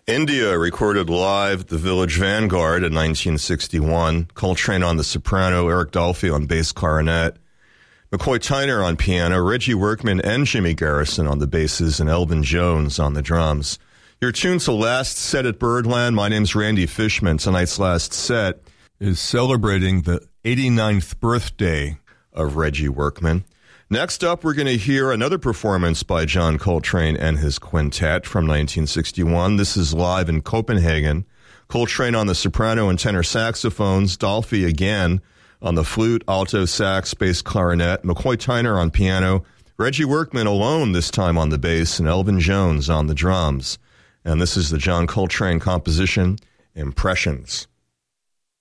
India recorded live The Village Vanguard in 1961. Coltrane on the soprano, Eric Dolphy on bass clarinet, McCoy Tyner on piano, Reggie Workman and Jimmy Garrison on the basses, and Elvin Jones on the drums. You're tuned to Last Set at Birdland. My name's Randy Fishman. Tonight's Last Set is celebrating the 89th birthday of Reggie Workman. Next up, we're going to hear another performance by John Coltrane and his quintet from 1961. This is live in Copenhagen. Coltrane on the soprano and tenor saxophones, Dolphy again on the flute, alto sax, bass clarinet, McCoy Tyner on piano, Reggie Workman alone this time on the bass, and Elvin Jones on the drums. And this is the John Coltrane composition, Impressions.